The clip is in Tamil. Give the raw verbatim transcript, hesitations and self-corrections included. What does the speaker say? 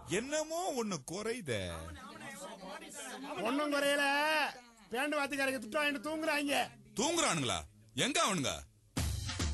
என்னமோ ஒண்ணு குறைத. ஒன்னும் குறையல. பேண்டு வாத்திக்காரங்க திட்டம் வாங்கிட்டு தூங்குறாங்க. தூங்குறானுங்களா? எங்க அவனுங்க?